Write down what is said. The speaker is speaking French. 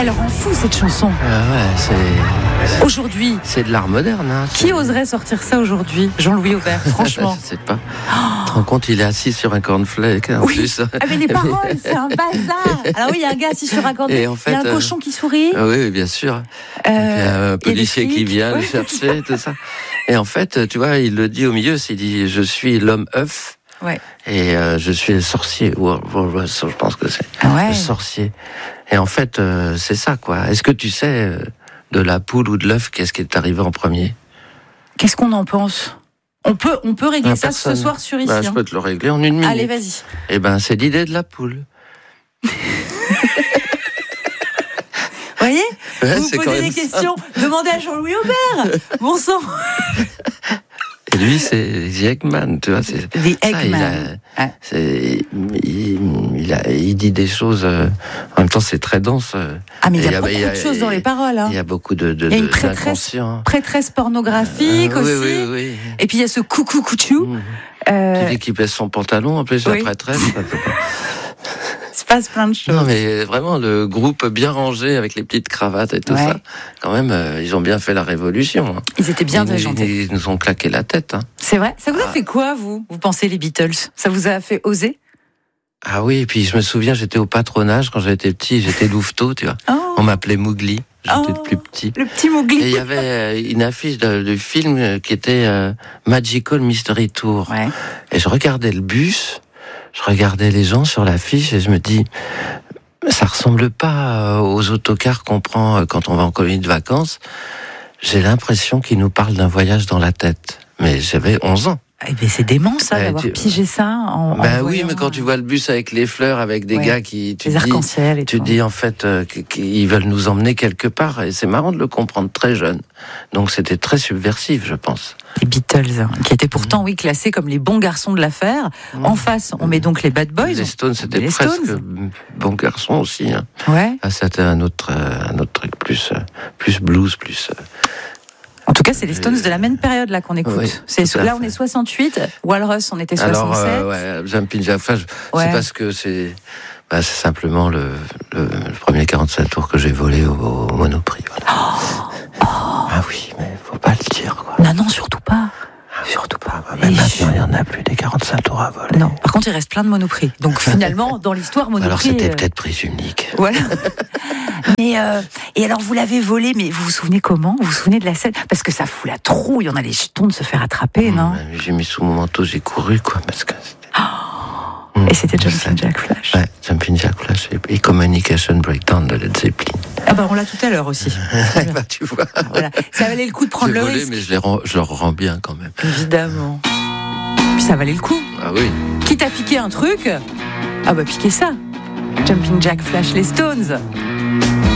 Elle rend fou cette chanson. Aujourd'hui. C'est de l'art moderne. Hein, qui oserait sortir ça aujourd'hui, Jean-Louis Aubert, franchement? Je sais pas. Tu te rends compte, il est assis sur un cornflake en plus. Ah mais les paroles, c'est un bazar. Alors oui, il y a un gars assis sur un cornflake, en fait, il y a un cochon qui sourit. Oui, bien sûr. Et puis un policier qui vient le chercher, tout ça. Et en fait, tu vois, il le dit au milieu, il dit « Je suis l'homme œuf ». Ouais. Et je suis le sorcier. Je pense que c'est le sorcier. Et en fait, c'est ça, quoi. Est-ce que tu sais de la poule ou de l'œuf, qu'est-ce qui est arrivé en premier? Qu'est-ce qu'on en pense? On peut régler ça ce soir sur ici. Je peux te le régler en 1 minute. Allez, vas-y. Eh ben, c'est l'idée de la poule. Vous voyez, vous posez des questions, demandez à Jean-Louis Aubert. Bon sang. Et lui, c'est The Eggman, tu vois. The Eggman. Il dit des choses. En même temps, c'est très dense. Ah, mais il y a beaucoup de choses dans les paroles. Hein. Il y a beaucoup de il y a une prêtresse pornographique aussi. Oui. Et puis il y a ce coucou couchou. Qui dit qu'il baisse son pantalon, en plus, la prêtresse. Il se passe plein de choses. Non, mais vraiment, le groupe bien rangé avec les petites cravates et tout ça, quand même, ils ont bien fait la révolution. Hein. Ils étaient bien déjantés. Ils nous ont claqué la tête. Hein. C'est vrai. Ça vous a fait quoi, vous pensez, les Beatles? Ça vous a fait oser? Ah oui, et puis je me souviens, j'étais au patronage quand j'étais petit, j'étais louveteau, tu vois. On m'appelait Mowgli, j'étais le plus petit. Le petit Mowgli. Et il y avait une affiche de film qui était Magical Mystery Tour. Ouais. Et je regardais le bus, je regardais les gens sur l'affiche et je me dis, ça ressemble pas aux autocars qu'on prend quand on va en colonie de vacances. J'ai l'impression qu'ils nous parlent d'un voyage dans la tête. Mais j'avais 11 ans. Eh bien, c'est dément, ça, d'avoir pigé ça en oui, mais quand tu vois le bus avec les fleurs, avec des gars qui... Les arcs-en-ciel et tout. Tu te dis, en fait, qu'ils veulent nous emmener quelque part. Et c'est marrant de le comprendre très jeune. Donc, c'était très subversif, je pense. Les Beatles, qui étaient pourtant, classés comme les bons garçons de l'affaire. En face, on met donc les Bad Boys. Les Stones, c'était presque bons garçons aussi. Hein. Ouais. Ah, c'était un autre truc, plus blues, plus... En tout cas, c'est les Stones de la même période là qu'on écoute. Là, on est 68. Walrus, on était 67. Alors, Jumping Jack Flash, c'est parce que c'est simplement le premier 45 tours que j'ai volé au Monoprix. Voilà. Ah oui, mais faut pas le dire, quoi. Non, surtout pas. Surtout pas. Mais maintenant, il n'y en a plus des 45 tours à voler. Non. Par contre, il reste plein de Monoprix. Donc finalement, dans l'histoire, Monoprix... Alors c'était peut-être prise unique. Voilà. Mais et alors, vous l'avez volé, mais vous vous souvenez comment? Vous vous souvenez de la scène? Parce que ça fout la trouille, on a les jetons de se faire attraper, non? J'ai mis sous mon manteau, j'ai couru, quoi, parce que c'était... Et c'était Jumping Jack Flash. Ouais, Jumping Jack Flash et Communication Breakdown de Led Zeppelin. Ah on l'a tout à l'heure aussi. Tu vois. Voilà. Ça valait le coup de prendre le risque. Mais je leur rends bien quand même. Évidemment. Puis ça valait le coup. Ah oui. Quitte à piquer un truc, piquez ça. Jumping Jack Flash, les Stones.